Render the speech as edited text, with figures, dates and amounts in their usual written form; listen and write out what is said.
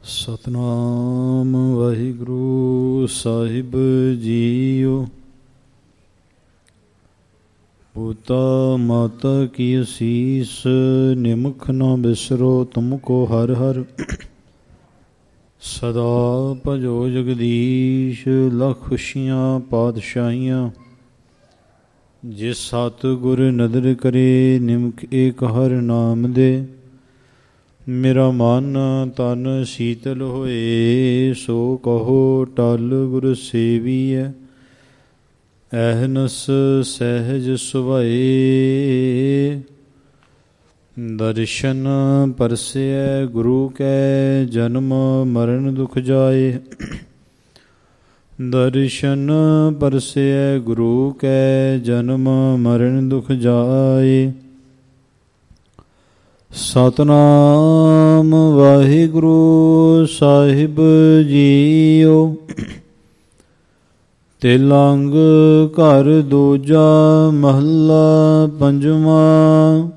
ਸਤਨਾਮ ਵਾਹਿਗੁਰੂ ਸਾਹਿਬ JIO. ਪੋਤਾ ਮਾਤਾ ਕੀ ਅਸੀਸ, ਨਿਮਖ ਨਾ ਬਿਸਰੋ ਤੁਮ ਕੋ ਹਰ ਹਰ। ਸਦਾ ਭਜੋ ਜਗਦੀਸ਼, ਲੱਖ ਖੁਸ਼ੀਆਂ ਪਾਤਸ਼ਾਹੀਆਂ। ਜਿਸ ਸਤ ਗੁਰ ਨਦਰ ਕਰੇ, ਨਿਮਖ ਏਕ ਹਰ ਨਾਮ ਦੇ। ਮੇਰਾ ਮਨ ਤਨ ਸੀਤਲ ਹੋਏ, ਸੋ ਕਹੋ ਟਲ ਗੁਰ ਸੇਵੀਐ। ਅਹਨਸ ਸਹਿਜ ਸੁਭਾਏ, ਦਰਸ਼ਨ ਪਰਸੈ ਗੁਰੂ ਕੈ। ਜਨਮ ਮਰਨ ਦੁਖ ਜਾਏ, ਦਰਸ਼ਨ ਪਰਸੈ ਗੁਰੂ ਕੈ। ਜਨਮ ਮਰਨ ਦੁਖ ਜਾਏ। ਸਤਨਾਮ ਵਾਹਿਗੁਰੂ ਸਾਹਿਬ ਜੀਓ। ਤਿਲੰਗ ਘਰ ਦੂਜਾ ਮਹੱਲਾ ਪੰਜਵਾਂ।